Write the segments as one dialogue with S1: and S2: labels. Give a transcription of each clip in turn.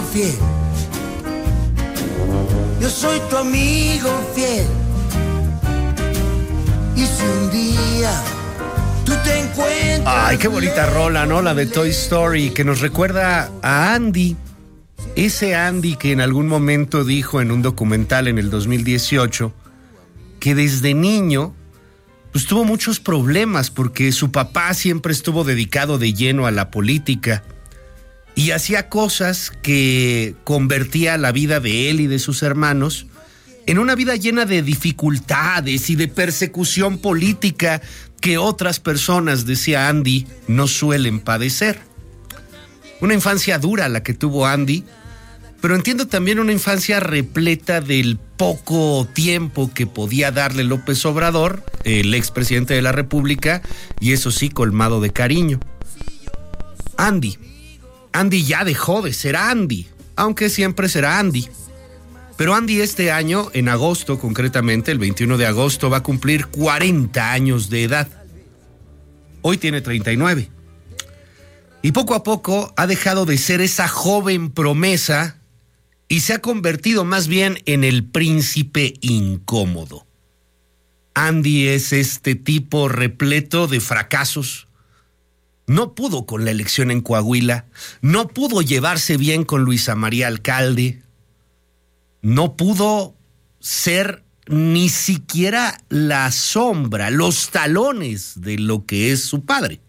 S1: fiel. Yo soy tu amigo fiel. Y si un día tú te encuentras...
S2: Ay, qué bonita rola, ¿no? La de Toy Story, que nos recuerda a Andy. Ese Andy que en algún momento dijo en un documental en el 2018 que desde niño pues tuvo muchos problemas porque su papá siempre estuvo dedicado de lleno a la política y hacía cosas que convertía la vida de él y de sus hermanos en una vida llena de dificultades y de persecución política que otras personas, decía Andy, no suelen padecer. Una infancia dura la que tuvo Andy, pero entiendo también una infancia repleta del poco tiempo que podía darle López Obrador, el expresidente de la República, y eso sí, colmado de cariño. Andy ya dejó de ser Andy, aunque siempre será Andy. Pero Andy este año, en agosto concretamente, el 21 de agosto, va a cumplir 40 años de edad. Hoy tiene 39. Y poco a poco ha dejado de ser esa joven promesa y se ha convertido más bien en el príncipe incómodo. Andy es este tipo repleto de fracasos. No pudo con la elección en Coahuila, no pudo llevarse bien con Luisa María Alcalde, no pudo ser ni siquiera la sombra, los talones de lo que es su padre.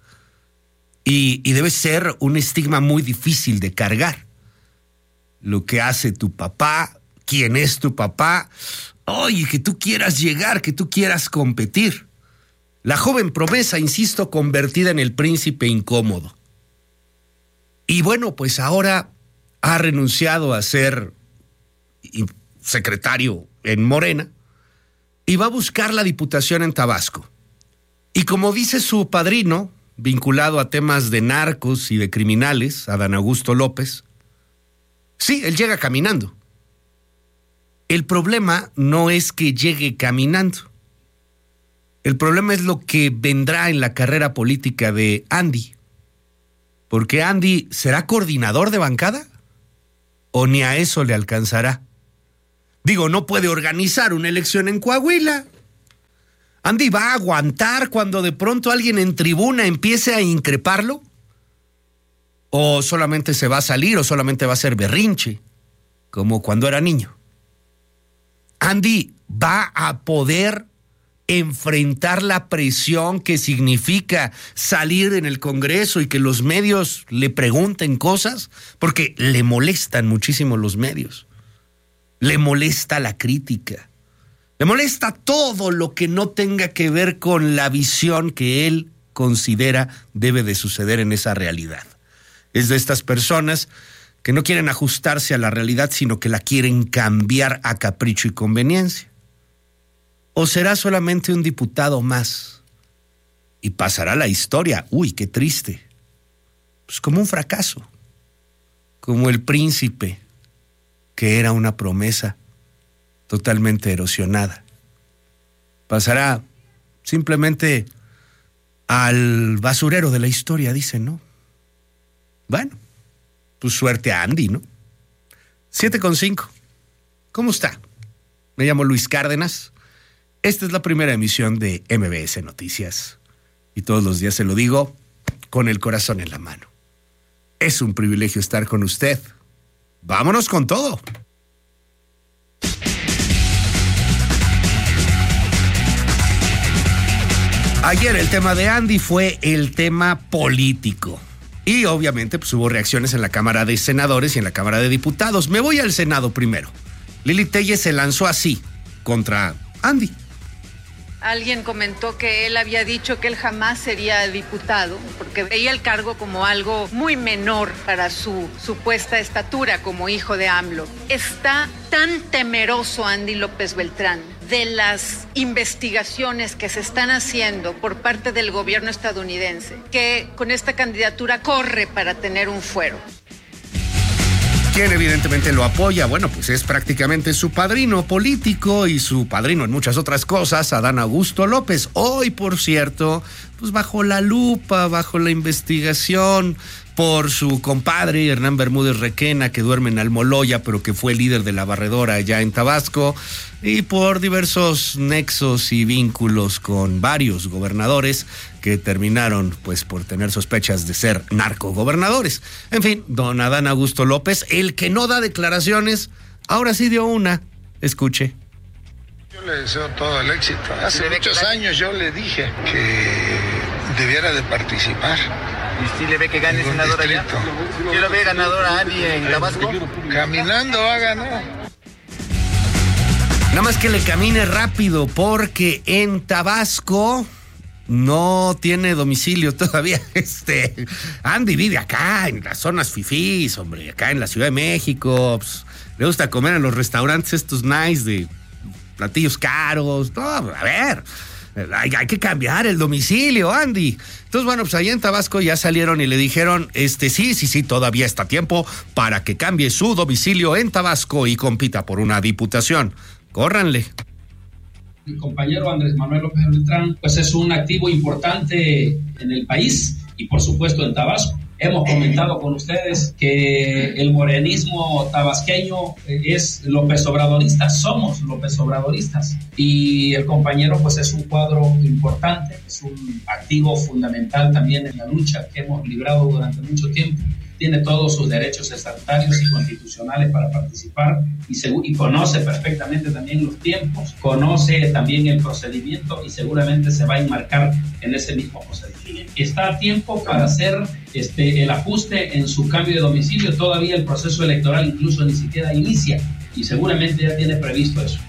S2: Y debe ser un estigma muy difícil de cargar. Lo que hace tu papá, quién es tu papá, oye, que tú quieras llegar, que tú quieras competir. La joven promesa, insisto, convertida en el príncipe incómodo. Y bueno, pues ahora ha renunciado a ser secretario en Morena y va a buscar la diputación en Tabasco. Y como dice su padrino, vinculado a temas de narcos y de criminales, Adán Augusto López, sí, él llega caminando. El problema no es que llegue caminando. El problema es lo que vendrá en la carrera política de Andy. Porque Andy, ¿será coordinador de bancada? ¿O ni a eso le alcanzará? Digo, no puede organizar una elección en Coahuila. Andy va a aguantar cuando de pronto alguien en tribuna empiece a increparlo. ¿O solamente se va a salir o solamente va a ser berrinche, como cuando era niño? Andy va a poder enfrentar la presión que significa salir en el Congreso y que los medios le pregunten cosas, porque le molestan muchísimo los medios. Le molesta la crítica. Le molesta todo lo que no tenga que ver con la visión que él considera debe de suceder en esa realidad. Es de estas personas que no quieren ajustarse a la realidad, sino que la quieren cambiar a capricho y conveniencia. ¿O será solamente un diputado más? Y pasará la historia, uy, qué triste, pues como un fracaso, como el príncipe, que era una promesa totalmente erosionada. Pasará simplemente al basurero de la historia, dicen, ¿no? Bueno, pues suerte a Andy, ¿no? 7:05. ¿Cómo está? Me llamo Luis Cárdenas. Esta es la primera emisión de MBS Noticias. Y todos los días se lo digo con el corazón en la mano. Es un privilegio estar con usted. ¡Vámonos con todo! Ayer el tema de Andy fue el tema político. Y obviamente pues hubo reacciones en la Cámara de Senadores y en la Cámara de Diputados. Me voy al Senado primero. Lili Telles se lanzó así contra Andy.
S3: Alguien comentó que él había dicho que él jamás sería diputado porque veía el cargo como algo muy menor para su supuesta estatura como hijo de AMLO. Está tan temeroso Andy López Beltrán de las investigaciones que se están haciendo por parte del gobierno estadounidense que con esta candidatura corre para tener un fuero.
S2: ¿Quién evidentemente lo apoya? Bueno, pues es prácticamente su padrino político y su padrino en muchas otras cosas, Adán Augusto López. Hoy, por cierto, pues bajo la lupa, bajo la investigación por su compadre Hernán Bermúdez Requena, que duerme en Almoloya, pero que fue líder de la barredora allá en Tabasco, y por diversos nexos y vínculos con varios gobernadores que terminaron pues por tener sospechas de ser narcogobernadores. En fin, don Adán Augusto López, el que no da declaraciones, ahora sí dio una. Escuche.
S4: Yo le deseo todo el éxito. Hace muchos años yo le dije que debiera de participar.
S5: ¿Y si le ve que gane senadora allá? ¿Yo lo ve ganadora a Ani en Tabasco?
S4: Caminando va a ganar.
S2: Nada más que le camine rápido, porque en Tabasco no tiene domicilio todavía. Andy vive acá, en las zonas fifís, hombre, acá en la Ciudad de México. Pues, le gusta comer en los restaurantes estos nice de platillos caros. No, a ver, hay que cambiar el domicilio, Andy. Entonces, bueno, pues allá en Tabasco ya salieron y le dijeron, sí, todavía está tiempo para que cambie su domicilio en Tabasco y compita por una diputación. Córranle.
S6: Mi compañero Andrés Manuel López Beltrán, pues es un activo importante en el país y por supuesto en Tabasco. Hemos comentado con ustedes que el morenismo tabasqueño es López Obradorista, somos López Obradoristas, y el compañero pues es un cuadro importante, es un activo fundamental también en la lucha que hemos librado durante mucho tiempo. Tiene todos sus derechos estatutarios y constitucionales para participar y conoce perfectamente también los tiempos, conoce también el procedimiento y seguramente se va a enmarcar en ese mismo procedimiento. Está a tiempo para hacer el ajuste en su cambio de domicilio. Todavía el proceso electoral incluso ni siquiera inicia y seguramente ya tiene previsto eso.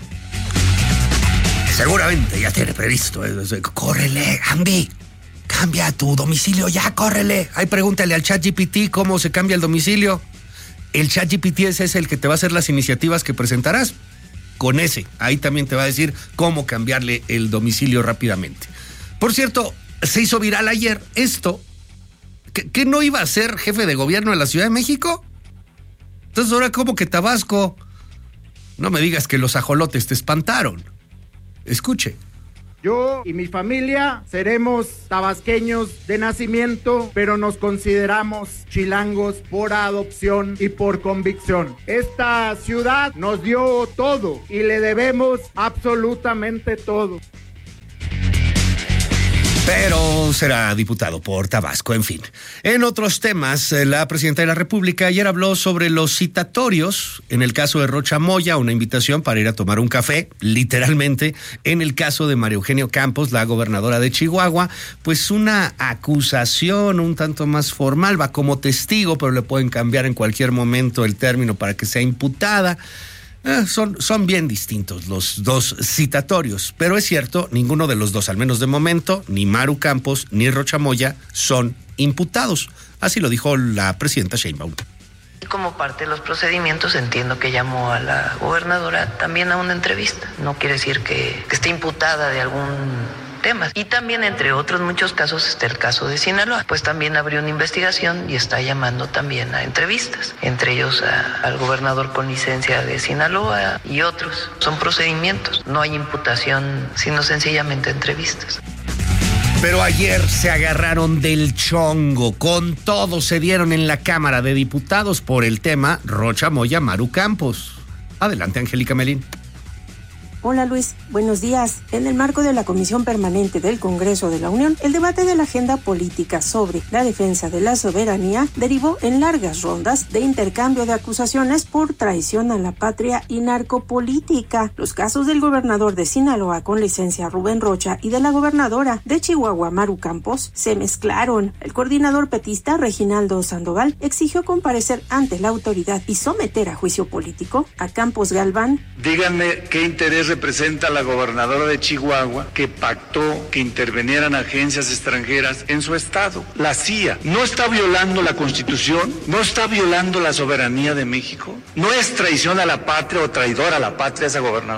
S2: Seguramente ya tiene previsto. Córrele, Andy. Cambia tu domicilio ya, córrele. Ahí pregúntale al ChatGPT cómo se cambia el domicilio. El ChatGPT es el que te va a hacer las iniciativas que presentarás. Con ese, ahí también te va a decir cómo cambiarle el domicilio rápidamente. Por cierto, se hizo viral ayer esto. ¿Que no iba a ser jefe de gobierno de la Ciudad de México? Entonces ahora como que Tabasco. No me digas que los ajolotes te espantaron. Escuche.
S7: Yo y mi familia seremos tabasqueños de nacimiento, pero nos consideramos chilangos por adopción y por convicción. Esta ciudad nos dio todo y le debemos absolutamente todo.
S2: Pero será diputado por Tabasco, en fin. En otros temas, la presidenta de la República ayer habló sobre los citatorios. En el caso de Rocha Moya, una invitación para ir a tomar un café, literalmente. En el caso de María Eugenia Campos, la gobernadora de Chihuahua, pues una acusación un tanto más formal, va como testigo, pero le pueden cambiar en cualquier momento el término para que sea imputada. Son bien distintos los dos citatorios, pero es cierto, ninguno de los dos, al menos de momento, ni Maru Campos ni Rocha Moya son imputados. Así lo dijo la presidenta Sheinbaum.
S8: Como parte de los procedimientos, entiendo que llamó a la gobernadora también a una entrevista. No quiere decir que esté imputada de algún tema. Y también, entre otros muchos casos, está el caso de Sinaloa. Pues también abrió una investigación y está llamando también a entrevistas. Entre ellos al gobernador con licencia de Sinaloa y otros. Son procedimientos. No hay imputación, sino sencillamente entrevistas.
S2: Pero ayer se agarraron del chongo, con todo se dieron en la Cámara de Diputados por el tema Rocha Moya, Maru Campos. Adelante, Angélica Melín.
S9: Hola Luis, buenos días. En el marco de la Comisión Permanente del Congreso de la Unión, el debate de la agenda política sobre la defensa de la soberanía derivó en largas rondas de intercambio de acusaciones por traición a la patria y narcopolítica. Los casos del gobernador de Sinaloa con licencia Rubén Rocha y de la gobernadora de Chihuahua Maru Campos se mezclaron. El coordinador petista Reginaldo Sandoval exigió comparecer ante la autoridad y someter a juicio político a Campos Galván.
S10: Díganme qué interés representa la gobernadora de Chihuahua que pactó que intervinieran agencias extranjeras en su estado. La CIA no está violando la Constitución, no está violando la soberanía de México, no es traición a la patria o traidora a la patria esa gobernadora.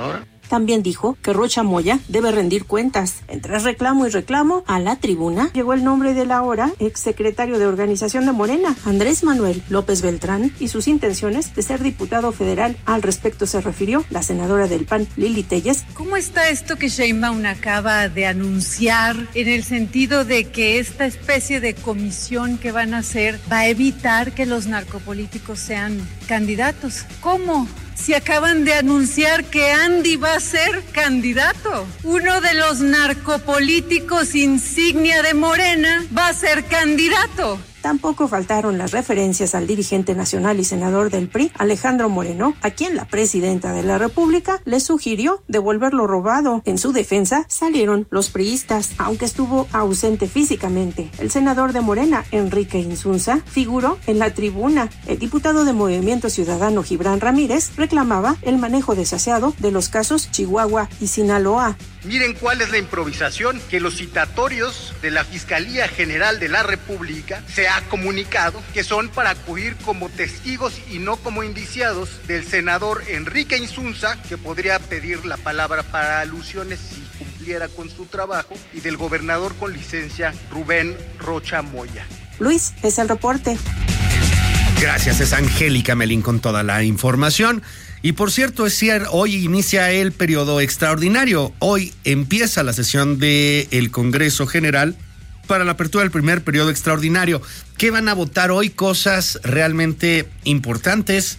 S9: También dijo que Rocha Moya debe rendir cuentas. Entre reclamo y reclamo, a la tribuna llegó el nombre del ahora exsecretario de Organización de Morena, Andrés Manuel López Beltrán, y sus intenciones de ser diputado federal. Al respecto se refirió la senadora del PAN, Lili Téllez.
S3: ¿Cómo está esto que Sheinbaum acaba de anunciar en el sentido de que esta especie de comisión que van a hacer va a evitar que los narcopolíticos sean candidatos? ¿Cómo? Si acaban de anunciar que Andy va a ser candidato. Uno de los narcopolíticos insignia de Morena va a ser candidato.
S9: Tampoco faltaron las referencias al dirigente nacional y senador del PRI, Alejandro Moreno, a quien la presidenta de la República le sugirió devolver lo robado. En su defensa salieron los priistas, aunque estuvo ausente físicamente. El senador de Morena, Enrique Insunza, figuró en la tribuna. El diputado de Movimiento Ciudadano, Gibran Ramírez, reclamaba el manejo desaseado de los casos Chihuahua y Sinaloa.
S11: Miren cuál es la improvisación, que los citatorios de la Fiscalía General de la República se ha comunicado que son para acudir como testigos y no como indiciados del senador Enrique Insunza, que podría pedir la palabra para alusiones si cumpliera con su trabajo, y del gobernador con licencia Rubén Rocha Moya.
S9: Luis, es el reporte.
S2: Gracias, es Angélica Melín con toda la información. Y por cierto, hoy inicia el periodo extraordinario. Hoy empieza la sesión del Congreso General para la apertura del primer periodo extraordinario. ¿Qué van a votar hoy? Cosas realmente importantes,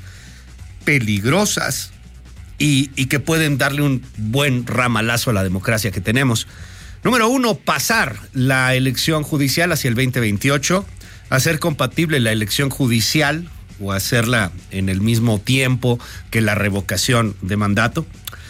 S2: peligrosas y que pueden darle un buen ramalazo a la democracia que tenemos. Número 1, pasar la elección judicial hacia el 2028, hacer compatible la elección judicial o hacerla en el mismo tiempo que la revocación de mandato.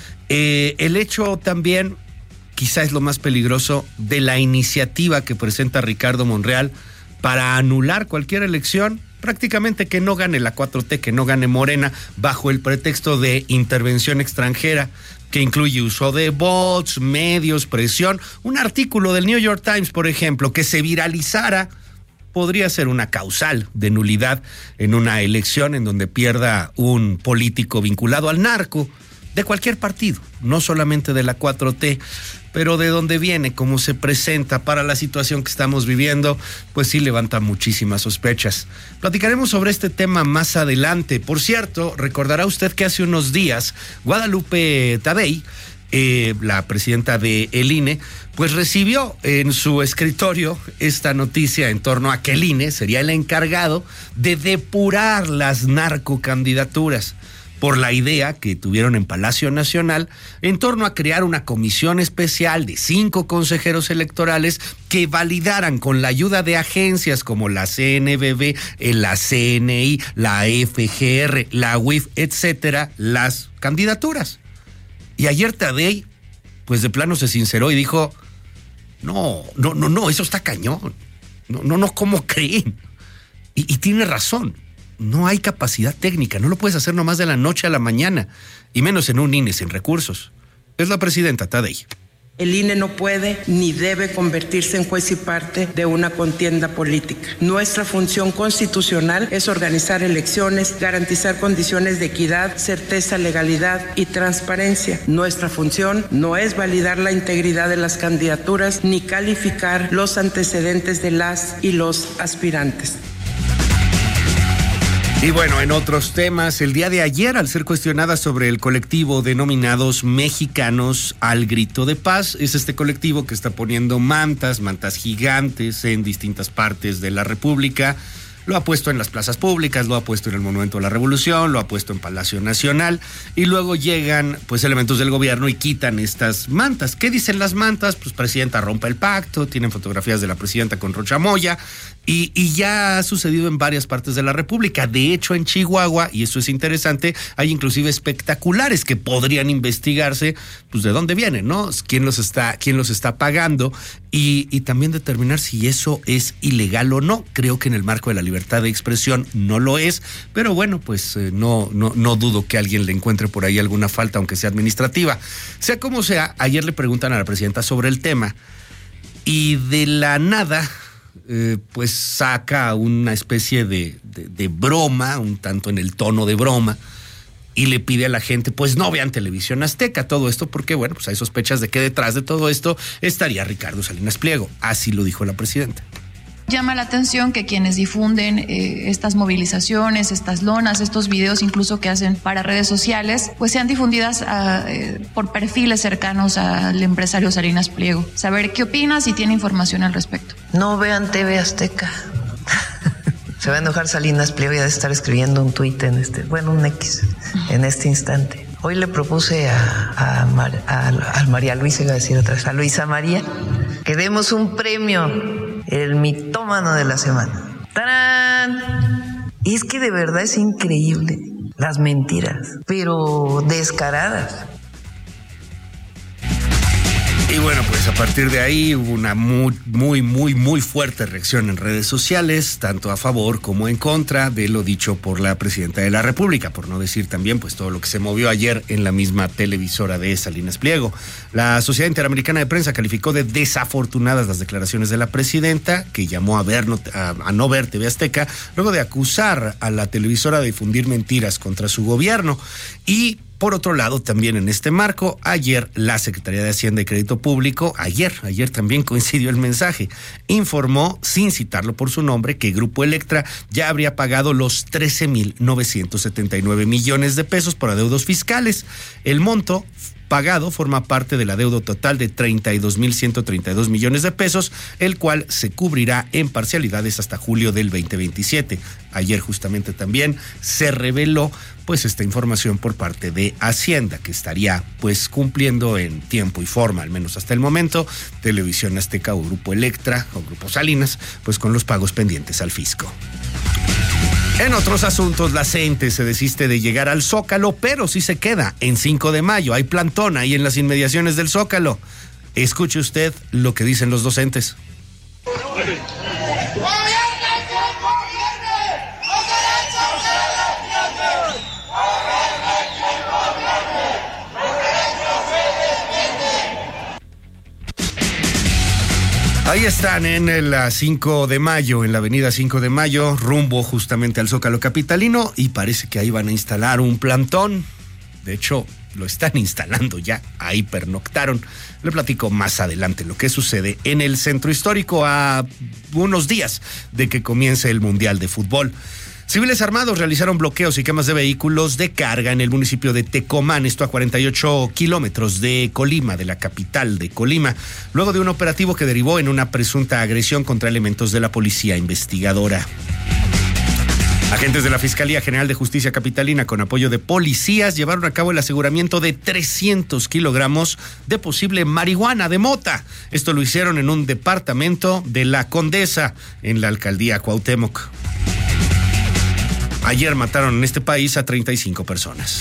S2: El hecho también, quizá es lo más peligroso, de la iniciativa que presenta Ricardo Monreal para anular cualquier elección, prácticamente que no gane la 4T, que no gane Morena, bajo el pretexto de intervención extranjera, que incluye uso de bots, medios, presión. Un artículo del New York Times, por ejemplo, que se viralizara, podría ser una causal de nulidad en una elección en donde pierda un político vinculado al narco de cualquier partido, no solamente de la 4T, pero de donde viene, cómo se presenta para la situación que estamos viviendo, pues sí levanta muchísimas sospechas. Platicaremos sobre este tema más adelante. Por cierto, recordará usted que hace unos días Guadalupe Tadei, la presidenta de el INE, pues recibió en su escritorio esta noticia en torno a que el INE sería el encargado de depurar las narcocandidaturas, por la idea que tuvieron en Palacio Nacional en torno a crear una comisión especial de 5 consejeros electorales que validaran con la ayuda de agencias como la CNBB, la CNI, la FGR, la UIF, etcétera, las candidaturas. Y ayer Tadei, pues de plano se sinceró y dijo, no, eso está cañón. No, ¿cómo creen? Y tiene razón, no hay capacidad técnica, no lo puedes hacer nomás de la noche a la mañana, y menos en un INE sin recursos. Es la presidenta Tadei.
S12: El INE no puede ni debe convertirse en juez y parte de una contienda política. Nuestra función constitucional es organizar elecciones, garantizar condiciones de equidad, certeza, legalidad y transparencia. Nuestra función no es validar la integridad de las candidaturas ni calificar los antecedentes de las y los aspirantes.
S2: Y bueno, en otros temas, el día de ayer, al ser cuestionada sobre el colectivo denominados Mexicanos al Grito de Paz, es este colectivo que está poniendo mantas gigantes en distintas partes de la República. Lo ha puesto en las plazas públicas, lo ha puesto en el Monumento de la Revolución, lo ha puesto en Palacio Nacional, y luego llegan pues elementos del gobierno y quitan estas mantas. ¿Qué dicen las mantas? Pues presidenta rompe el pacto, tienen fotografías de la presidenta con Rocha Moya, y ya ha sucedido en varias partes de la República. De hecho, en Chihuahua, y eso es interesante, hay inclusive espectaculares que podrían investigarse, pues de dónde vienen, ¿no? ¿Quién los está pagando? Y también determinar si eso es ilegal o no. Creo que en el marco de la libertad de expresión no lo es, pero bueno, pues no dudo que alguien le encuentre por ahí alguna falta, aunque sea administrativa. Sea como sea, ayer le preguntan a la presidenta sobre el tema, y de la nada pues saca una especie de broma, un tanto en el tono de broma, y le pide a la gente, pues no vean Televisión Azteca, todo esto porque, bueno, pues hay sospechas de que detrás de todo esto estaría Ricardo Salinas Pliego. Así lo dijo la presidenta.
S13: Llama la atención que quienes difunden estas movilizaciones, estas lonas, estos videos incluso que hacen para redes sociales, pues sean difundidas por perfiles cercanos al empresario Salinas Pliego. Saber qué opina, si tiene información al respecto.
S8: No vean TV Azteca. Se va a enojar Salinas Pliego y ha de estar escribiendo un tuit un X en este instante. Hoy le propuse a María Luisa, iba a decir otra vez, a Luisa María, que demos un premio, el mitómano de la semana. ¡Tarán! Y es que de verdad es increíble las mentiras, pero descaradas.
S2: Y bueno, pues a partir de ahí hubo una muy fuerte reacción en redes sociales, tanto a favor como en contra de lo dicho por la presidenta de la República, por no decir también pues todo lo que se movió ayer en la misma televisora de Salinas Pliego. La Sociedad Interamericana de Prensa calificó de desafortunadas las declaraciones de la presidenta, que llamó a no ver TV Azteca, luego de acusar a la televisora de difundir mentiras contra su gobierno. Y por otro lado, también en este marco, ayer la Secretaría de Hacienda y Crédito Público, ayer también coincidió el mensaje, informó, sin citarlo por su nombre, que Grupo Electra ya habría pagado los 13,979 millones de pesos por adeudos fiscales. El monto pagado forma parte del adeudo total de 32,132 millones de pesos, el cual se cubrirá en parcialidades hasta julio del 2027. Ayer justamente también se reveló pues esta información por parte de Hacienda, que estaría pues cumpliendo en tiempo y forma, al menos hasta el momento, Televisión Azteca o Grupo Electra o Grupo Salinas, pues con los pagos pendientes al fisco. En otros asuntos, la CENTE se desiste de llegar al Zócalo, pero sí se queda en 5 de mayo. Hay plantón ahí en las inmediaciones del Zócalo. Escuche usted lo que dicen los docentes. Ahí están en la 5 de mayo, en la avenida 5 de mayo, rumbo justamente al Zócalo capitalino, y parece que ahí van a instalar un plantón. De hecho, lo están instalando ya, ahí pernoctaron. Le platico más adelante lo que sucede en el centro histórico a unos días de que comience el Mundial de Fútbol. Civiles armados realizaron bloqueos y quemas de vehículos de carga en el municipio de Tecomán, esto a 48 kilómetros de Colima, de la capital de Colima, luego de un operativo que derivó en una presunta agresión contra elementos de la policía investigadora. Agentes de la Fiscalía General de Justicia Capitalina, con apoyo de policías, llevaron a cabo el aseguramiento de 300 kilogramos de posible marihuana de mota. Esto lo hicieron en un departamento de La Condesa, en la alcaldía Cuauhtémoc. Ayer mataron en este país a 35 personas.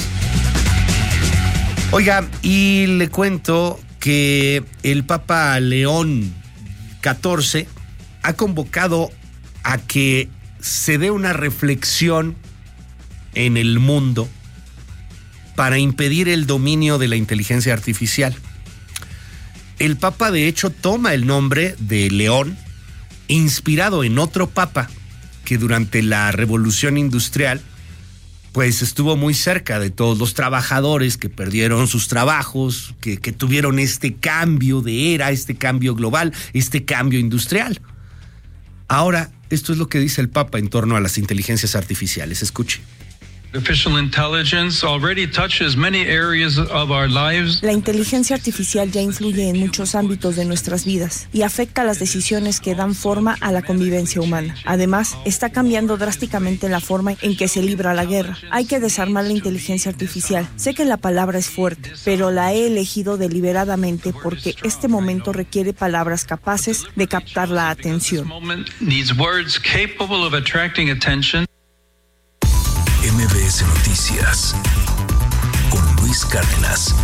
S2: Oiga, y le cuento que el Papa León XIV ha convocado a que se dé una reflexión en el mundo para impedir el dominio de la inteligencia artificial. El Papa, de hecho, toma el nombre de León, inspirado en otro Papa que durante la Revolución Industrial pues estuvo muy cerca de todos los trabajadores que perdieron sus trabajos, que tuvieron este cambio de era, este cambio global, este cambio industrial. Ahora, esto es lo que dice el Papa en torno a las inteligencias artificiales. Escuche.
S14: La inteligencia artificial ya influye en muchos ámbitos de nuestras vidas y afecta las decisiones que dan forma a la convivencia humana. Además, está cambiando drásticamente la forma en que se libra la guerra. Hay que desarmar la inteligencia artificial. Sé que la palabra es fuerte, pero la he elegido deliberadamente porque este momento requiere palabras capaces de captar la atención.
S15: MBS Noticias con Luis Cárdenas.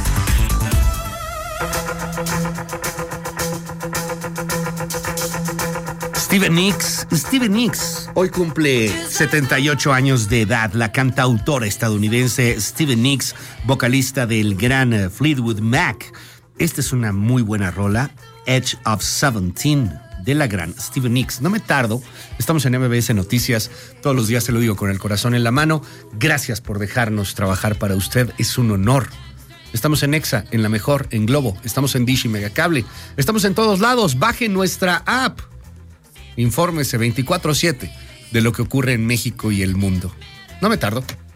S2: Stevie Nicks hoy cumple 78 años de edad. La cantautora estadounidense Stevie Nicks, vocalista del gran Fleetwood Mac. Esta es una muy buena rola, Edge of 17, de la gran Stevie Nicks. No me tardo, estamos en MBS Noticias, todos los días te lo digo con el corazón en la mano. Gracias por dejarnos trabajar para usted, es un honor. Estamos en Exa, en La Mejor, en Globo, estamos en Dish y Megacable, estamos en todos lados. Baje nuestra app, infórmese 24/7 de lo que ocurre en México y el mundo. No me tardo.